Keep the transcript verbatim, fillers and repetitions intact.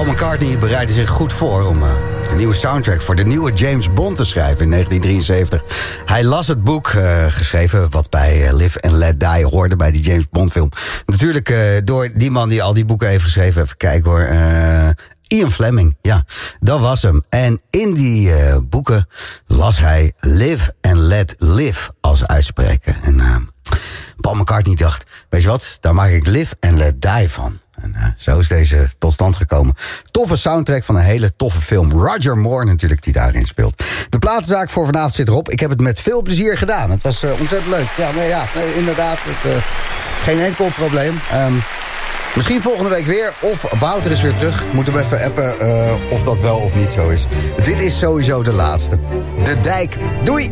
Paul McCartney bereidde zich goed voor om uh, een nieuwe soundtrack voor de nieuwe James Bond te schrijven in negentien drieënzeventig. Hij las het boek, uh, geschreven wat bij uh, Live and Let Die hoorde bij die James Bond film. Natuurlijk uh, door die man die al die boeken heeft geschreven. Even kijken hoor. Uh, Ian Fleming, ja, dat was hem. En in die uh, boeken las hij Live and Let Live als uitspreken. En uh, Paul McCartney dacht, weet je wat, daar maak ik Live and Let Die van. En uh, zo is deze tot stand gekomen. Toffe soundtrack van een hele toffe film. Roger Moore natuurlijk, die daarin speelt. De platenzaak voor vanavond zit erop. Ik heb het met veel plezier gedaan. Het was uh, ontzettend leuk. Ja, nee, ja nee, inderdaad. Het, uh, geen enkel probleem. Um, Misschien volgende week weer, of Wouter is weer terug. Moet hem even appen uh, of dat wel of niet zo is. Dit is sowieso de laatste. De Dijk. Doei!